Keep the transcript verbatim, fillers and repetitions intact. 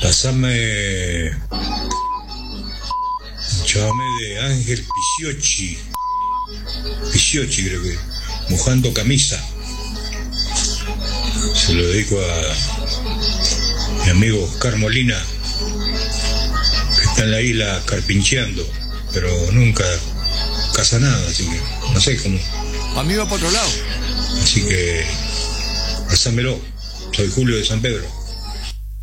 Pasame. Llámame de Ángel Piciochi. Piciochi creo que. Mojando camisa. Se lo dedico a mi amigo Oscar Molina, que está en la isla carpincheando, pero nunca casa nada, así que no sé cómo. A mí va por otro lado. Así que, pásamelo. Soy Julio de San Pedro.